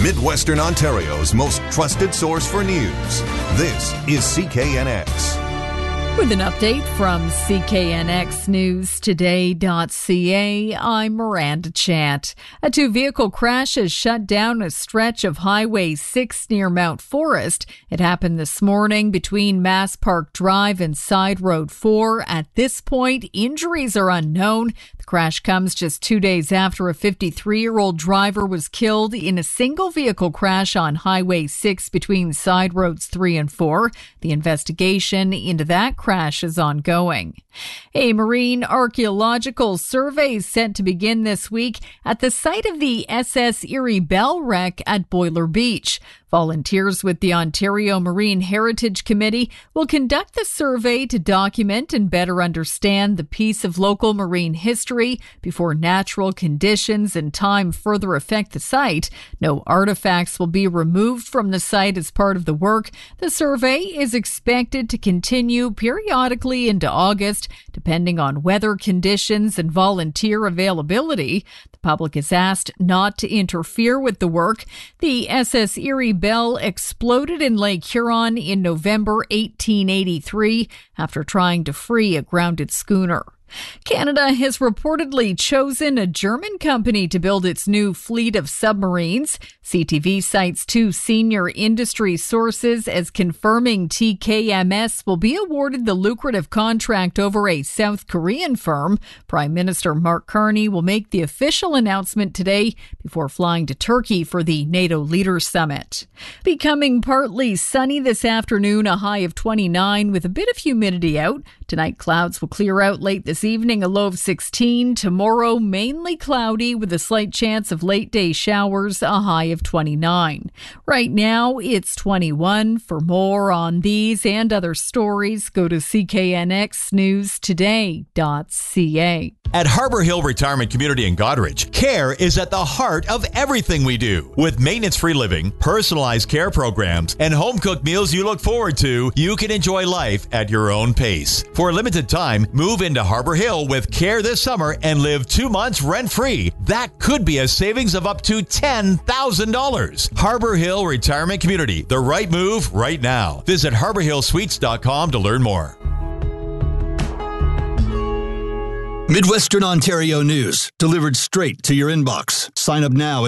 Midwestern Ontario's most trusted source for news. This is CKNX. With an update from CKNXNewsToday.ca, I'm Miranda Chant. A two-vehicle crash has shut down a stretch of Highway 6 near Mount Forest. It happened this morning between Mass Park Drive and Side Road 4. At this point, injuries are unknown. The crash comes just 2 days after a 53-year-old driver was killed in a single-vehicle crash on Highway 6 between Side Roads 3 and 4. The investigation into that crash is ongoing. A marine archaeological survey is set to begin this week at the site of the SS Erie Bell wreck at Boiler Beach. Volunteers with the Ontario Marine Heritage Committee will conduct the survey to document and better understand the piece of local marine history before natural conditions and time further affect the site. No artifacts will be removed from the site as part of the work. The survey is expected to continue periodically into August, depending on weather conditions and volunteer availability. The public is asked not to interfere with the work. The SS Erie Bell exploded in Lake Huron in November 1883 after trying to free a grounded schooner. Canada has reportedly chosen a German company to build its new fleet of submarines. CTV cites two senior industry sources as confirming TKMS will be awarded the lucrative contract over a South Korean firm. Prime Minister Mark Carney will make the official announcement today before flying to Turkey for the NATO Leaders Summit. Becoming partly sunny this afternoon, a high of 29 with a bit of humidity out. Tonight, clouds will clear out late this evening, a low of 16. Tomorrow, mainly cloudy with a slight chance of late-day showers, a high of 29. Right now, it's 21. For more on these and other stories, go to CKNXNewsToday.ca. At Harbor Hill Retirement Community in Goderich, care is at the heart of everything we do. With maintenance-free living, personalized care programs, and home-cooked meals you look forward to, you can enjoy life at your own pace. For a limited time, move into Harbor Hill with care this summer and live 2 months rent-free. That could be a savings of up to $10,000. Harbor Hill Retirement Community, the right move right now. Visit harborhillsuites.com to learn more. Midwestern Ontario news, delivered straight to your inbox. Sign up now at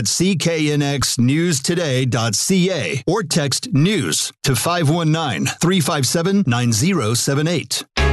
CKNXNewsToday.ca or text NEWS to 519-357-9078.